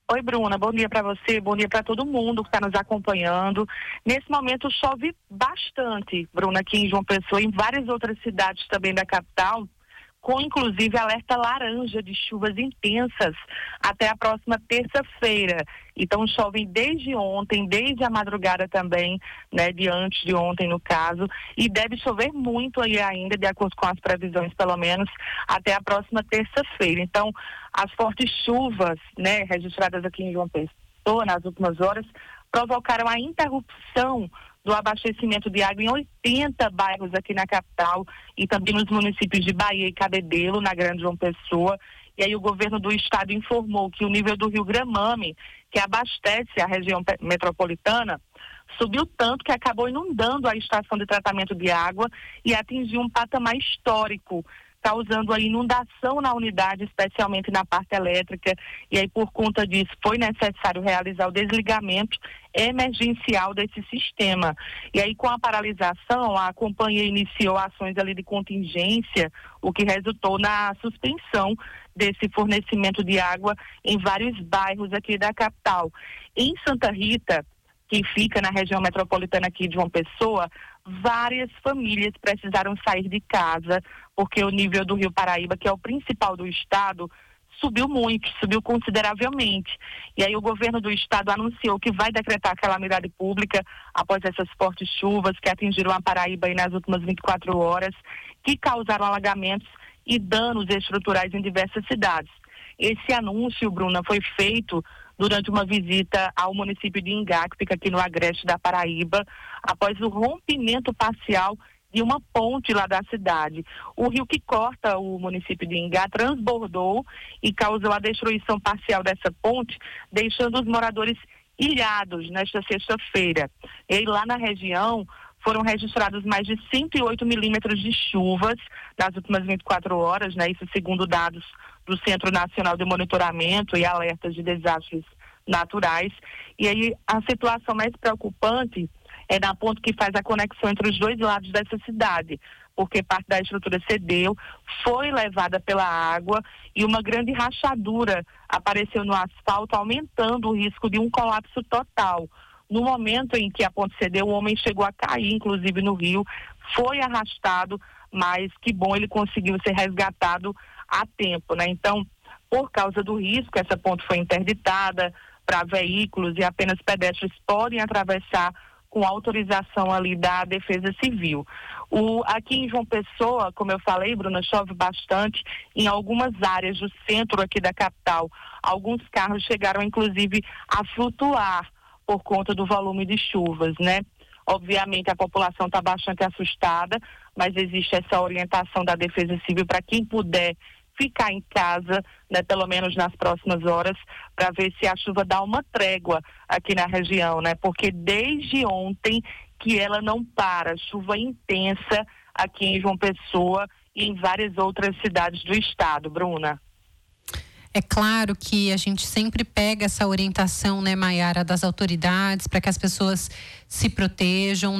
Oi, Bruna, bom dia para você, bom dia para todo mundo que está nos acompanhando. Nesse momento chove bastante, Bruna, aqui em João Pessoa e em várias outras cidades também da capital, com inclusive alerta laranja de chuvas intensas até a próxima terça-feira. Então chovem desde ontem, desde a madrugada também, né, de antes de ontem no caso, e deve chover muito aí ainda, de acordo com as previsões, pelo menos, até a próxima terça-feira. Então, as fortes chuvas, né, registradas aqui em João Pessoa nas últimas horas, provocaram a interrupção do abastecimento de água em 80 bairros aqui na capital e também nos municípios de Bahia e Cabedelo, na Grande João Pessoa. E aí o governo do estado informou que o nível do rio Gramame, que abastece a região metropolitana, subiu tanto que acabou inundando a estação de tratamento de água e atingiu um patamar histórico, causando a inundação na unidade, especialmente na parte elétrica, e aí por conta disso foi necessário realizar o desligamento emergencial desse sistema. E aí com a paralisação, a companhia iniciou ações ali de contingência, o que resultou na suspensão desse fornecimento de água em vários bairros aqui da capital. Em Santa Rita, que fica na região metropolitana aqui de João Pessoa, várias famílias precisaram sair de casa, porque o nível do Rio Paraíba, que é o principal do estado, subiu muito, subiu consideravelmente. E aí o governo do estado anunciou que vai decretar calamidade pública após essas fortes chuvas que atingiram a Paraíba aí nas últimas 24 horas, que causaram alagamentos e danos estruturais em diversas cidades. Esse anúncio, Bruna, foi feito durante uma visita ao município de Ingá, que fica aqui no agreste da Paraíba, após o rompimento parcial de uma ponte lá da cidade. O rio que corta o município de Ingá transbordou e causou a destruição parcial dessa ponte, deixando os moradores ilhados nesta sexta-feira. E lá na região foram registrados mais de 108 milímetros de chuvas nas últimas 24 horas, né? Isso segundo dados do Centro Nacional de Monitoramento e Alertas de Desastres Naturais. E aí a situação mais preocupante é na ponte que faz a conexão entre os dois lados dessa cidade, porque parte da estrutura cedeu, foi levada pela água e uma grande rachadura apareceu no asfalto, aumentando o risco de um colapso total. No momento em que a ponte cedeu, o homem chegou a cair, inclusive no rio, foi arrastado, mas que bom, ele conseguiu ser resgatado a tempo, né? Então, por causa do risco, essa ponte foi interditada para veículos e apenas pedestres podem atravessar com autorização ali da Defesa Civil. Aqui em João Pessoa, como eu falei, Bruna, chove bastante em algumas áreas do centro aqui da capital. Alguns carros chegaram, inclusive, a flutuar por conta do volume de chuvas, né? Obviamente a população está bastante assustada, mas existe essa orientação da Defesa Civil para quem puder ficar em casa, né, pelo menos nas próximas horas, para ver se a chuva dá uma trégua aqui na região, né? Porque desde ontem que ela não para, chuva intensa aqui em João Pessoa e em várias outras cidades do estado, Bruna. É claro que a gente sempre pega essa orientação, né, Maiara, das autoridades para que as pessoas se protejam,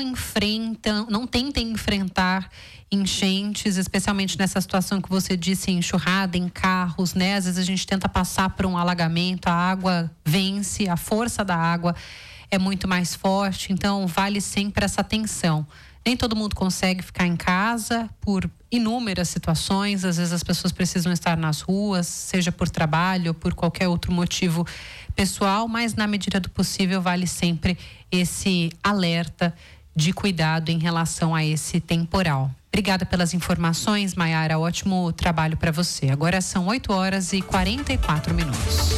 não tentem enfrentar enchentes, especialmente nessa situação que você disse, enxurrada em carros, né? Às vezes a gente tenta passar por um alagamento, a água vence, a força da água é muito mais forte, então vale sempre essa atenção. Nem todo mundo consegue ficar em casa por inúmeras situações, às vezes as pessoas precisam estar nas ruas, seja por trabalho ou por qualquer outro motivo pessoal, mas na medida do possível vale sempre esse alerta de cuidado em relação a esse temporal. Obrigada pelas informações, Maiara, ótimo trabalho para você. Agora são 8h44.